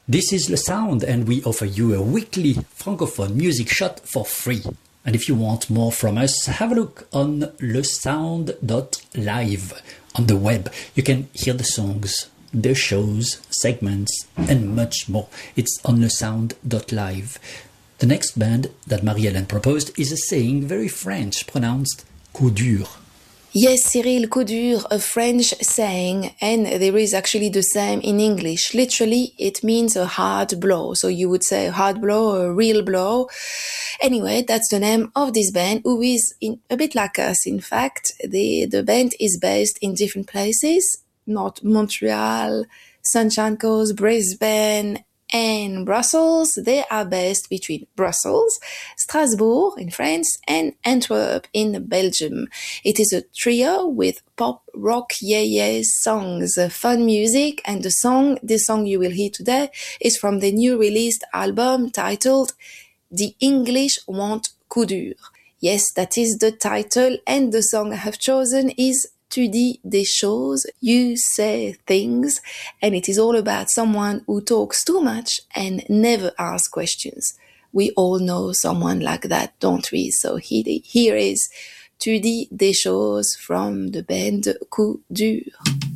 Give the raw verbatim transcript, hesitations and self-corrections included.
This is Le Sound, and we offer you a weekly francophone music shot for free. And if you want more from us, have a look on le sound dot live on the web. You can hear the songs, the shows, segments, and much more. It's on le sound dot live. The next band that Marie-Hélène proposed is a saying very French, pronounced coup dur. Yes, Cyril, coup dur, a French saying, and there is actually the same in English. Literally, it means a hard blow. So you would say a hard blow, a real blow. Anyway, that's the name of this band, who is in, a bit like us, in fact. The, the band is based in different places, not Montreal, Sunshine Coast, Brisbane, and Brussels. They are based between Brussels, Strasbourg in France, and Antwerp in Belgium. It is a trio with pop, rock, yeah-yeah songs, fun music, and the song, this song you will hear today, is from the new released album titled The English Want Coup dur. Yes, that is the title, and the song I have chosen is Tu dis des choses, you say things, and it is all about someone who talks too much and never asks questions. We all know someone like that, don't we? So here is Tu dis des choses from the band Coup dur.